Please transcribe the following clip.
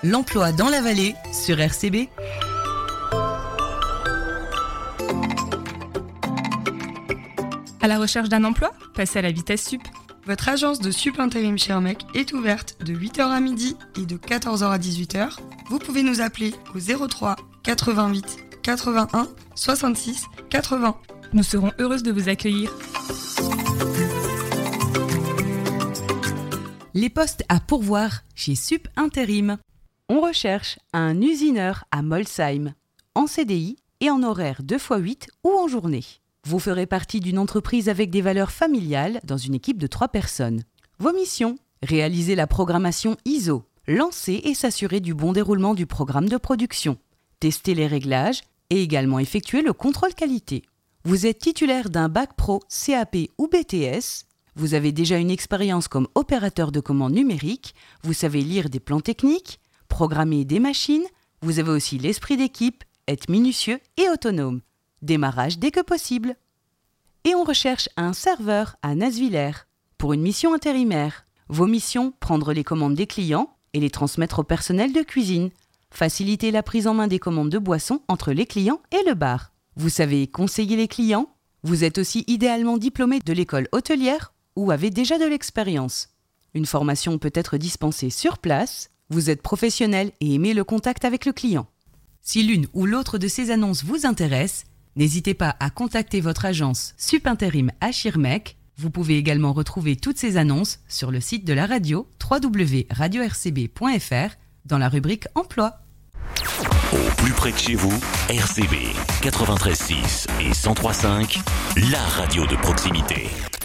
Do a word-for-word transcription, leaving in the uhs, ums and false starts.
L'emploi dans la vallée sur R C B. À la recherche d'un emploi ? Passez à la vitesse sup. Votre agence de sup intérim chez Hermec est ouverte de huit heures à midi et de quatorze heures à dix-huit heures. Vous pouvez nous appeler au zéro trois quatre-vingt-huit quatre-vingt-un soixante-six quatre-vingts. Nous serons heureuses de vous accueillir. Les postes à pourvoir chez Sup Intérim. On recherche un usineur à Molsheim, en C D I et en horaire deux fois huit ou en journée. Vous ferez partie d'une entreprise avec des valeurs familiales dans une équipe de trois personnes. Vos missions : réaliser la programmation I S O, lancer et s'assurer du bon déroulement du programme de production, tester les réglages et également effectuer le contrôle qualité. Vous êtes titulaire d'un bac pro, C A P ou B T S. Vous avez déjà une expérience comme opérateur de commande numérique. Vous savez lire des plans techniques, programmer des machines. Vous avez aussi l'esprit d'équipe, être minutieux et autonome. Démarrage dès que possible. Et on recherche un serveur à Nasviller pour une mission intérimaire. Vos missions : prendre les commandes des clients et les transmettre au personnel de cuisine. Faciliter la prise en main des commandes de boissons entre les clients et le bar. Vous savez conseiller les clients. Vous êtes aussi idéalement diplômé de l'école hôtelière ou avez déjà de l'expérience. Une formation peut être dispensée sur place. Vous êtes professionnel et aimez le contact avec le client. Si l'une ou l'autre de ces annonces vous intéresse, n'hésitez pas à contacter votre agence Sup Intérim à Schirmeck. Vous pouvez également retrouver toutes ces annonces sur le site de la radio w w w point radio r c b point f r dans la rubrique Emploi. Au plus près de chez vous, R C B quatre-vingt-treize virgule six et cent trois virgule cinq, la radio de proximité.